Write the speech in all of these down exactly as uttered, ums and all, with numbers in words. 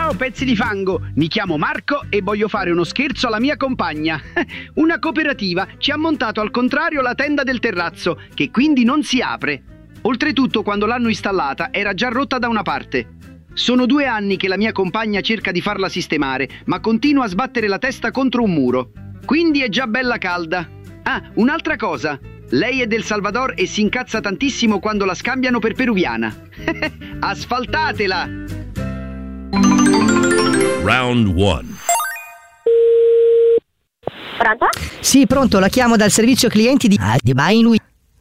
Ciao pezzi di fango, mi chiamo Marco e voglio fare uno scherzo alla mia compagna. Una cooperativa ci ha montato al contrario la tenda del terrazzo, che quindi non si apre. Oltretutto, quando l'hanno installata era già rotta da una parte. Sono due anni che la mia compagna cerca di farla sistemare, ma continua a sbattere la testa contro un muro. Quindi è già bella calda. Ah, un'altra cosa. Lei è del Salvador e si incazza tantissimo quando la scambiano per peruviana. Asfaltatela! Round one. Pronto? Sì, pronto, la chiamo dal servizio clienti di ah, di Mainui.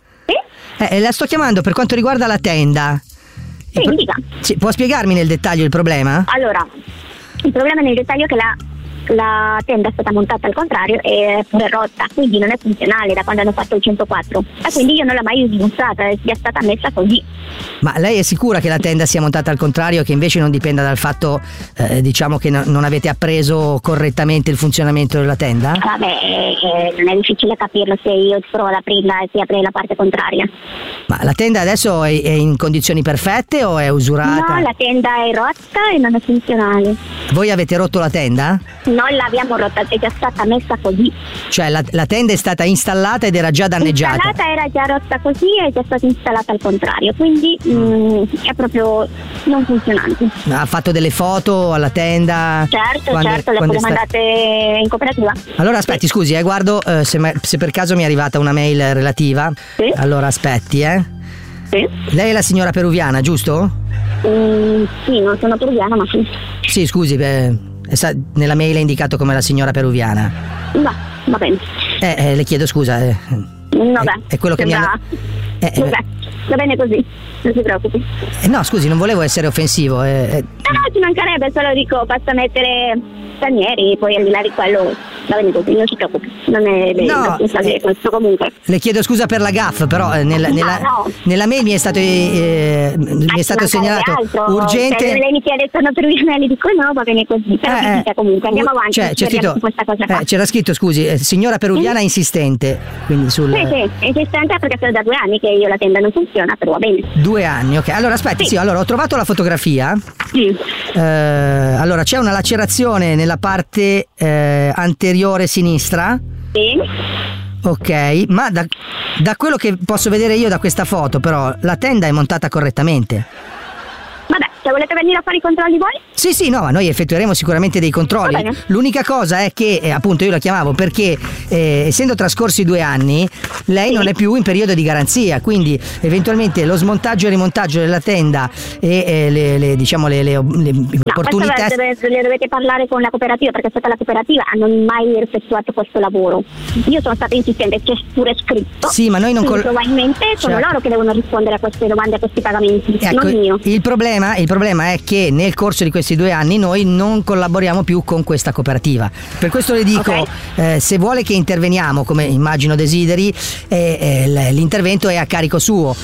Sì? Eh, la sto chiamando per quanto riguarda la tenda. Sì, pro- mi dica. Sì, può spiegarmi nel dettaglio il problema? Allora, il problema nel dettaglio è che la, la tenda è stata montata al contrario e è pure rotta, quindi non è funzionale da quando hanno fatto il centoquattro. E quindi io non l'ho mai usata, è stata messa così. Ma lei è sicura che la tenda sia montata al contrario e che invece non dipenda dal fatto, eh, diciamo, che no- non avete appreso correttamente il funzionamento della tenda? Vabbè, eh, non è difficile capirlo se io provo ad aprirla e si apre la parte contraria. Ma la tenda adesso è, è in condizioni perfette o è usurata? No, la tenda è rotta e non è funzionale. Voi avete rotto la tenda? Non l'abbiamo rotta, è già stata messa così. Cioè la, la tenda è stata installata ed era già danneggiata? Installata era già rotta così e è già stata installata al contrario, quindi mh, è proprio non funzionante. Ha fatto delle foto alla tenda? Certo, Quando- certo, le quando pure è sta- mandate in cooperativa. Allora aspetti, scusi, eh, guardo eh, se, me- se per caso mi è arrivata una mail relativa. Sì. Allora aspetti, eh. Sì. Lei è la signora peruviana, giusto? Mm, sì, non sono peruviana, ma sì. Sì, scusi, eh, è sta- nella mail è indicato come la signora peruviana. Va, va bene. Eh, eh, le chiedo scusa. Eh, Vabbè. è quello che mi sembra- hanno- eh, eh, Vabbè, va bene così, non si preoccupi. eh, no, scusi, non volevo essere offensivo. eh, eh. No, no, ci mancherebbe, solo dico, basta mettere stranieri, poi al di là di quello va bene così, non si preoccupi. Non è bene, No, non si eh, questo comunque. Le chiedo scusa per la gaffe, però eh, nella, No, nella, no. nella mail mi è stato, eh, mi è Ah, stato ci mancherebbe segnalato altro. urgente. Se lei mi chiede sono peruviana e le dico no, va bene così. Però Eh, mi dica eh, comunque, andiamo u- avanti, cioè, c'è speriamo scritto, su questa cosa qua. eh, c'era scritto, scusi, eh, signora peruviana insistente, quindi sul Sì, sì, esistente perché sono da due anni che io la tenda non funziona, però va bene. due anni, ok. Allora aspetti, Sì. sì, allora ho trovato la fotografia. Sì. Eh, allora c'è una lacerazione nella parte eh, anteriore sinistra. Sì. Ok, ma da, da quello che posso vedere io da questa foto, però la tenda è montata correttamente. Vabbè, se volete venire a fare i controlli voi? Sì, sì, no, ma noi effettueremo sicuramente dei controlli. Va bene. L'unica cosa è che, eh, appunto, io la chiamavo perché, eh, essendo trascorsi due anni, lei Sì. non è più in periodo di garanzia, quindi eventualmente lo smontaggio e rimontaggio della tenda e eh, le, le, diciamo, le, le, le No, opportunità. questo deve- le dovete parlare con la cooperativa perché è stata la cooperativa a non mai effettuato questo lavoro. Io sono stata insistente, c'è pure scritto. Sì, ma noi non Quindi col- probabilmente sono Certo. loro che devono rispondere a queste domande, a questi pagamenti, Ecco, non io. il problema, il problema è che nel corso di questi due anni noi non collaboriamo più con questa cooperativa. Per questo le dico, Ok. eh, se vuole che interveniamo, come immagino desideri, eh, eh, l- l'intervento è a carico suo.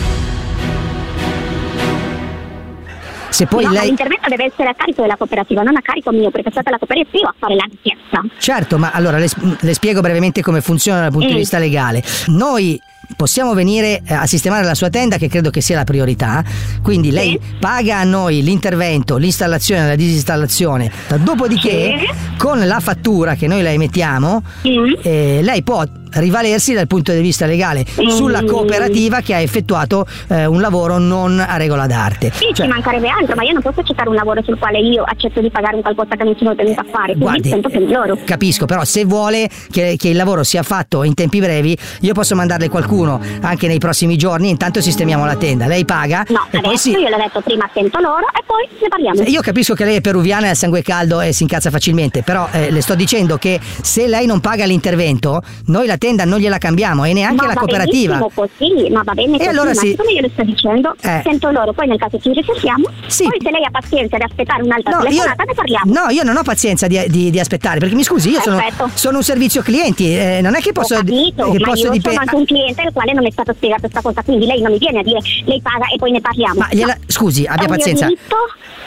Se poi No, ma lei... l'intervento deve essere a carico della cooperativa, non a carico mio, perché è stata la cooperativa a fare la richiesta. Certo, ma allora le, le spiego brevemente come funziona dal punto di Mm. vista legale. Noi possiamo venire a sistemare la sua tenda, che credo che sia la priorità, quindi lei Sì. paga a noi l'intervento, l'installazione e la disinstallazione, dopodiché Sì. con la fattura che noi la emettiamo Mm. eh, lei può rivalersi dal punto di vista legale Mm. sulla cooperativa che ha effettuato eh, un lavoro non a regola d'arte. Sì, Cioè, ci mancherebbe altro, ma io non posso accettare un lavoro sul quale io accetto di pagare un qualcosa che non sono tenuta a fare, quindi guardi, sento per loro. capisco, però se vuole che, che il lavoro sia fatto in tempi brevi, io posso mandarle qualcuno anche nei prossimi giorni, intanto sistemiamo la tenda, lei paga No, e poi adesso sì. io l'ho detto prima, sento loro e poi ne parliamo. Io capisco che lei è peruviana e ha sangue caldo e si incazza facilmente, però eh, le sto dicendo che se lei non paga l'intervento, noi la tenda non gliela cambiamo e neanche ma la va cooperativa. benissimo così, ma va bene E così, allora ma sì. come io le sto dicendo, Eh. sento loro, poi nel caso ci risentiamo, Sì. poi se lei ha pazienza di aspettare un'altra No, io, telefonata ne parliamo. no, io non ho pazienza di, di- di aspettare, perché mi scusi, io sono, Perfetto. sono un servizio clienti, eh, non è che posso, Ho capito, che ma posso io dipen- sono anche un cliente al quale non è stato spiegato questa cosa, quindi lei non mi viene a dire lei paga e poi ne parliamo. Ma gliela- No. scusi, È abbia un mio pazienza. diritto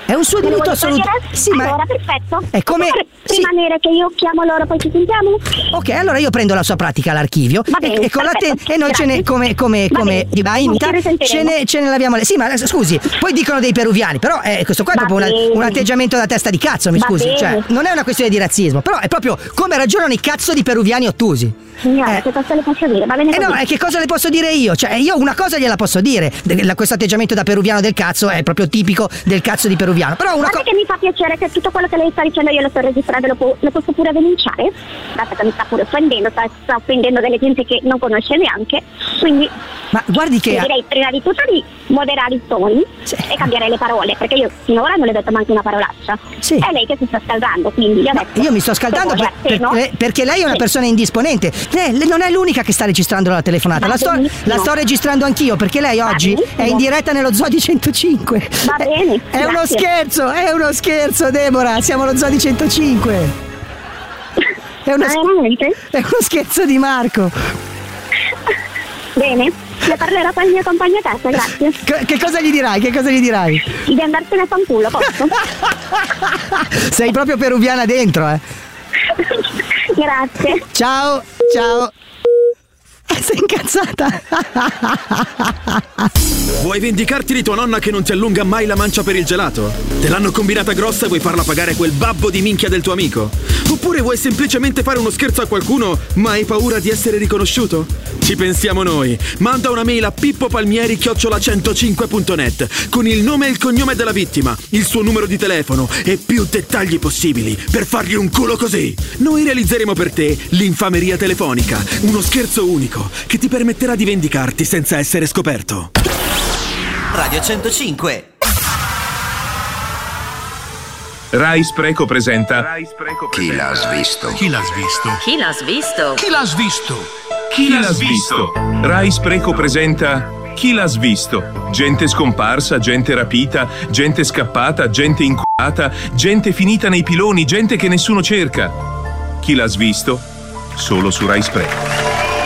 È un suo Me lo diritto vuoi assoluto. togliere? Sì, ma allora perfetto. è come Posso sì. rimanere che io chiamo loro poi ci sentiamo? Ok, allora io prendo la sua pratica all'archivio Va bene, e, e con la te- perfetto, e noi ce ne grazie. come come Va come bene, vai, ci Nita, risentiremo. ce ne, ce ne laviamo le. Sì, ma eh, scusi, poi dicono dei peruviani, però eh, questo qua è Va proprio una- bene. un atteggiamento da testa di cazzo, mi Va scusi, bene. cioè non è una questione di razzismo, però è proprio come ragionano i cazzo di peruviani ottusi. Signora, Eh. che cosa le posso dire? Va bene Eh così. no, e che cosa le posso dire io? Cioè, io una cosa gliela posso dire. De- la- questo atteggiamento da peruviano del cazzo è proprio tipico del cazzo di peruviano. Però una Guarda cosa. che mi fa piacere che tutto quello che lei sta dicendo io lo sto registrando, lo, pu- lo posso pure denunciare. Dato che mi sta pure offendendo, sta, sta offendendo delle gente che non conosce neanche. Quindi Ma guardi che. direi prima di tutto di moderare i toni Sì. e cambiare le parole, perché io finora non le ho detto manco una parolaccia. Sì. È lei che si sta scaldando, quindi gli ho detto, Io mi sto scaldando se vuole per- a seno, per- perché lei è una sì. persona indisponente. Lei, lei non è l'unica che sta registrando la telefonata. Va La sto, benissimo. la sto registrando anch'io perché lei Va oggi benissimo. è in diretta nello Zoo di centocinque. Va È- bene, È uno grazie. scherzo, è uno scherzo, Deborah. Siamo allo Zoo di centocinque. È uno, sch- Veramente? è uno scherzo di Marco. Bene, le parlerò con il mio compagno a casa, grazie. Che, che cosa gli dirai? Che cosa gli dirai? Di andarsene a fanculo, posso? Sei proprio peruviana dentro, eh. Grazie. Ciao, ciao. Sei incazzata. Vuoi vendicarti di tua nonna che non ti allunga mai la mancia per il gelato? Te l'hanno combinata grossa e vuoi farla pagare quel babbo di minchia del tuo amico? Oppure vuoi semplicemente fare uno scherzo a qualcuno ma hai paura di essere riconosciuto? Ci pensiamo noi. Manda una mail a pippopalmieri chiocciola centocinque punto net con il nome e il cognome della vittima, il suo numero di telefono e più dettagli possibili per fargli un culo così. Noi realizzeremo per te l'infameria telefonica, uno scherzo unico che ti permetterà di vendicarti senza essere scoperto. Radio centocinque. Rai Spreco presenta Chi l'ha svisto? Chi l'ha svisto? Chi l'ha svisto? Chi l'ha svisto? Chi l'ha svisto? Rai Spreco presenta Chi l'ha svisto? Gente scomparsa, gente rapita, gente scappata, gente inculata, gente finita nei piloni, gente che nessuno cerca. Chi l'ha svisto? Solo su Rai Spreco.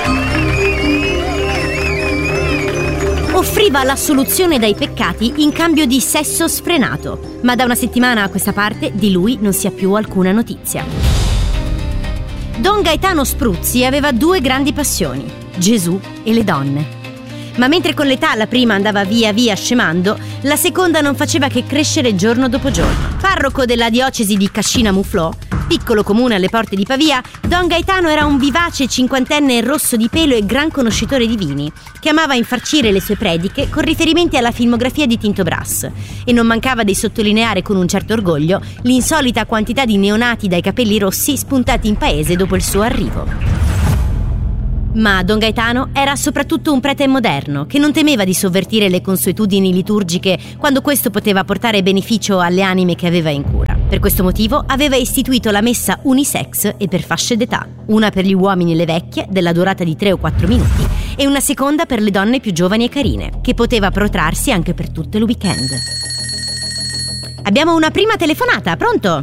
Offriva la soluzione dai peccati in cambio di sesso sfrenato, ma da una settimana a questa parte di lui non si ha più alcuna notizia. Don Gaetano Spruzzi aveva due grandi passioni, Gesù e le donne. Ma mentre con l'età la prima andava via via scemando, la seconda non faceva che crescere giorno dopo giorno. Parroco della diocesi di Cascina Muflò, piccolo comune alle porte di Pavia, Don Gaetano era un vivace cinquantenne rosso di pelo e gran conoscitore di vini, che amava infarcire le sue prediche con riferimenti alla filmografia di Tinto Brass, e non mancava di sottolineare con un certo orgoglio l'insolita quantità di neonati dai capelli rossi spuntati in paese dopo il suo arrivo. Ma Don Gaetano era soprattutto un prete moderno che non temeva di sovvertire le consuetudini liturgiche quando questo poteva portare beneficio alle anime che aveva in cura. Per questo motivo aveva istituito la messa unisex e per fasce d'età, una per gli uomini e le vecchie della durata di tre o quattro minuti e una seconda per le donne più giovani e carine, che poteva protrarsi anche per tutto il weekend. Abbiamo una prima telefonata, pronto?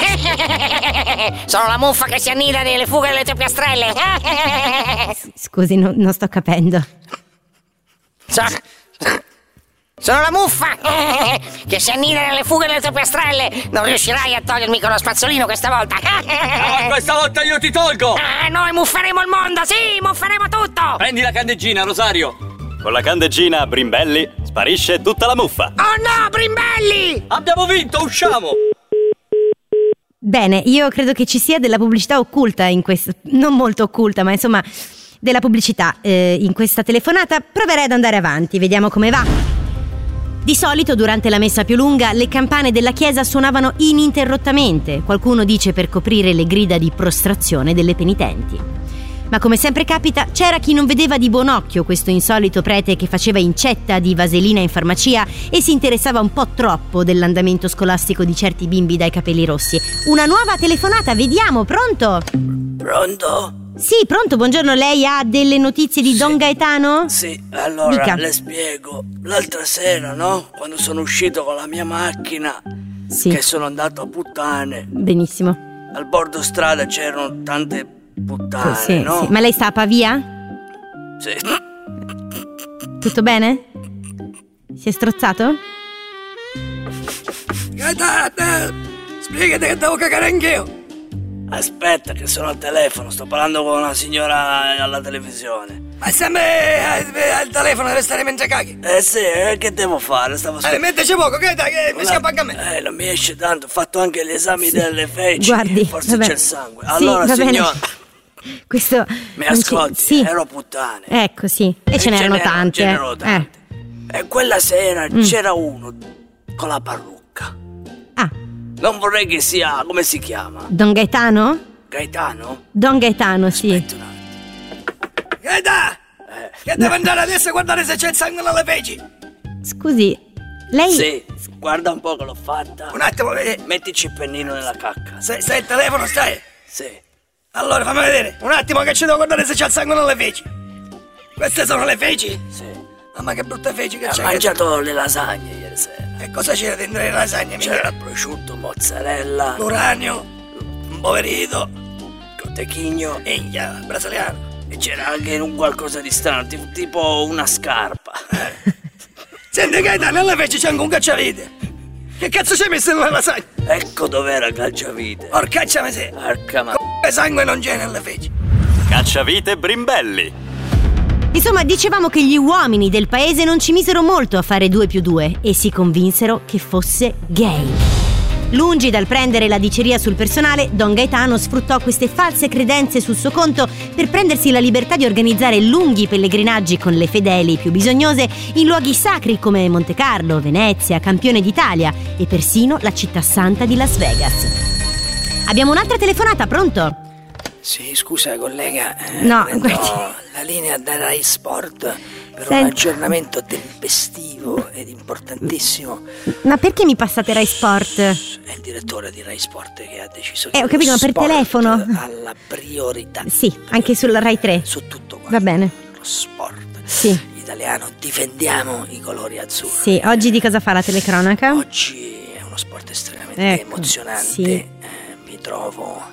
Sono la muffa che si annida nelle fughe delle tue piastrelle. Scusi, no, non sto capendo. So- Sono la muffa che si annida nelle fughe delle tue piastrelle. Non riuscirai a togliermi con lo spazzolino questa volta. Ah, questa volta io ti tolgo. Ah, noi mufferemo il mondo, sì, mufferemo tutto. Prendi la candeggina, Rosario. Con la candeggina Brimbelli sparisce tutta la muffa. Oh no, Brimbelli! Abbiamo vinto, usciamo. Bene, io credo che ci sia della pubblicità occulta in questo, non molto occulta, ma insomma della pubblicità eh, in questa telefonata. Proverei ad andare avanti, vediamo come va. Di solito durante la messa più lunga le campane della chiesa suonavano ininterrottamente, qualcuno dice per coprire le grida di prostrazione delle penitenti. Ma come sempre capita, c'era chi non vedeva di buon occhio questo insolito prete che faceva incetta di vaselina in farmacia e si interessava un po' troppo dell'andamento scolastico di certi bimbi dai capelli rossi. Una nuova telefonata, vediamo, pronto? Pronto? Sì, pronto, buongiorno, lei ha delle notizie di Sì. Don Gaetano? Sì, allora Dica. le spiego. L'altra sera, no? Quando sono uscito con la mia macchina, Sì. che sono andato a puttane, Benissimo. al bordo strada c'erano tante puttane, Sì, no? sì. Ma lei sta a Pavia? Sì. Tutto bene? Si è strozzato? Gaetano, spiegati che devo cagare anch'io. Aspetta che sono al telefono, sto parlando con una signora alla televisione. Ma sempre al telefono deve stare mentre caghi. Eh sì, eh, che devo fare? Stavo aspettando. Eh, metteci poco, che dai, che mi scappa anche a me. Eh, non mi esce tanto, ho fatto anche gli esami sì. delle feci. Guardi, forse vabbè. c'è il sangue. Sì, allora, va signora. Bene. Questo. Mi ascolti, sì. ero puttane. Ecco, sì. E, e ce n'erano ce tante. Ce n'erano tante. Eh. E quella sera mm. c'era uno con la parrucca. Ah. Non vorrei che sia. Come si chiama? Don Gaetano? Gaetano? Don Gaetano, sì. Aspetta un attimo. Gaetano! Eh. Che devo andare adesso a guardare se c'è il sangue nelle feci. Scusi, lei... Sì, guarda un po' che l'ho fatta. Un attimo, vedi. Mettici il pennino nella cacca. Se, stai al telefono, stai? Sì. Allora, fammi vedere. Un attimo che ci devo guardare se c'è il sangue nelle feci. Queste sono le feci? Sì. Mamma che brutte feci che c'è. Ho mangiato che... le lasagne ieri sera. E cosa c'era dentro le lasagne? C'era prosciutto, mozzarella, l'uranio, un poverito, cotechigno, eglia, brasiliano. E c'era anche un qualcosa di strano, tipo, tipo una scarpa. Senti Gaetano, nelle feci c'è anche un cacciavite. Che cazzo c'hai messo nella lasagna? Ecco dov'era il cacciavite. Porcaccia miseria. Porca ma... Come sangue non c'è nelle feci. Cacciavite Brimbelli. Insomma, dicevamo che gli uomini del paese non ci misero molto a fare due più due e si convinsero che fosse gay. Lungi dal prendere la diceria sul personale, Don Gaetano sfruttò queste false credenze sul suo conto per prendersi la libertà di organizzare lunghi pellegrinaggi con le fedeli più bisognose in luoghi sacri come Monte Carlo, Venezia, Campione d'Italia e persino la città santa di Las Vegas. Abbiamo un'altra telefonata, pronto? Sì, scusa collega, eh, no, prendo guardi. la linea da Rai Sport per Senta. un aggiornamento tempestivo ed importantissimo. Ma perché mi passate Rai Sport? È il direttore di Rai Sport che ha deciso che Eh, ho capito, ma per sport telefono? ha la priorità. Sì, anche sulla Rai tre. Su tutto quanto. Va bene. Lo sport. Sì. Italiano, difendiamo i colori azzurri. Sì, oggi di cosa fa la telecronaca? Oggi è uno sport estremamente ecco, emozionante. Sì. Eh, mi trovo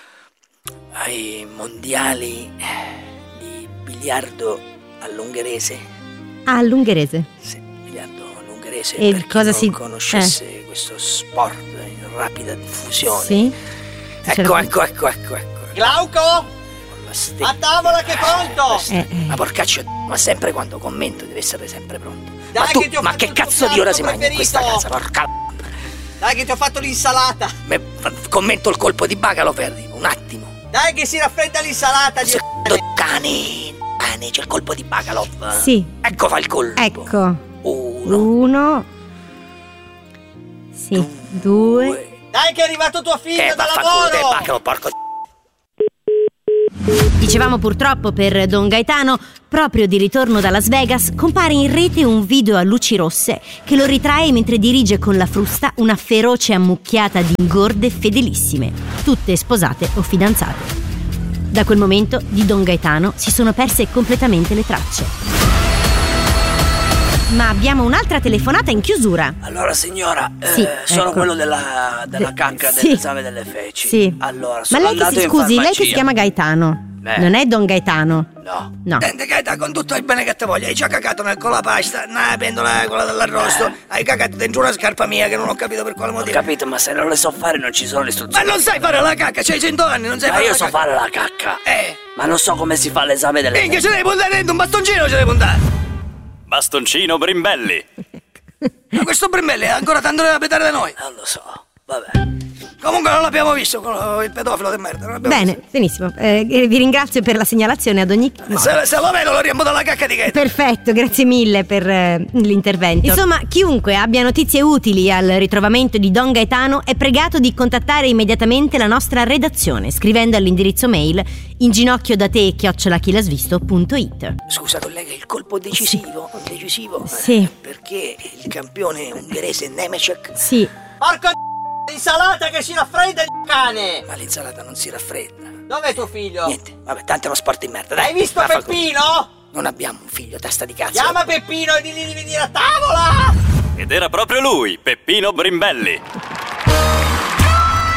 ai mondiali di biliardo all'ungherese. Ah, all'ungherese. Sì, biliardo all'ungherese. E per chi cosa non si conoscesse eh. questo sport in rapida diffusione. Sì. Ecco, ecco, ecco, ecco, ecco. Glauco? A tavola che è pronto! Eh, eh. Ma porcaccio, ma sempre quando commento deve essere sempre pronto. Dai, ma tu, che ti ho ma fatto che il cazzo tuo di ora piatto si mangia in questa preferito? casa, porca. Dai che ti ho fatto l'insalata! Me, commento il colpo di bacalo, perdi, un attimo. Dai che si raffredda l'insalata di cane, cane, c'è il colpo di bacalo. Sì. Ecco fa il colpo. Ecco. Uno. Uno. Sì. Due. Due. Dai che è arrivato tuo figlio eh, da lavoro! Eh, lavoro! bacalo, porco. Dicevamo purtroppo per Don Gaetano, proprio di ritorno da Las Vegas, compare in rete un video a luci rosse che lo ritrae mentre dirige con la frusta una feroce ammucchiata di ingorde fedelissime, tutte sposate o fidanzate. Da quel momento di Don Gaetano si sono perse completamente le tracce. Ma abbiamo un'altra telefonata in chiusura. Allora signora, Sì, eh, sono ecco. quello della, della cacca sì. dell'esame delle feci. Sì. Allora, Ma sono lei che andato si in scusi, farmacia. lei che si chiama Gaetano? Eh. Non è Don Gaetano? No. No. Senti Gaetano, con tutto il bene che ti voglio, hai già cagato nel colapasta, nella pentola quella dell'arrosto, eh. hai cagato dentro una scarpa mia che non ho capito per quale motivo. Ho capito, ma se non le so fare non ci sono le istruzioni. Ma non sai fare la cacca, c'hai cento anni, non sai Ma fare io la so cacca. fare la cacca. Eh. Ma non so come si fa l'esame delle Minchia, ce devi puntare dentro un bastoncino, ce devi puntare. Bastoncino Brimbelli. Ma questo Brimbelli è ancora tanto da pedare da noi. Non lo so, vabbè. Comunque non l'abbiamo visto con il pedofilo di merda. Non l'abbiamo Bene, visto. benissimo. Eh, vi ringrazio per la segnalazione ad ogni modo. Se, se lo vedo lo riempo dalla cacca di Gaetano. Perfetto, grazie mille per eh, l'intervento. Insomma, chiunque abbia notizie utili al ritrovamento di Don Gaetano è pregato di contattare immediatamente la nostra redazione scrivendo all'indirizzo mail inginocchiodate chiocciola chilasvisto punto it. Scusa collega, il colpo decisivo, sì. decisivo. Sì. Eh, perché il campione ungherese Nemecek. Sì. Porco l'insalata che si raffredda il cane! Ma l'insalata non si raffredda. Dov'è tuo figlio? Niente, vabbè, tanto è uno sport di merda. Dai, Hai visto vaffa Peppino? così. Non abbiamo un figlio, testa di cazzo. Chiama Peppino e digli di venire a tavola! Ed era proprio lui, Peppino Brimbelli.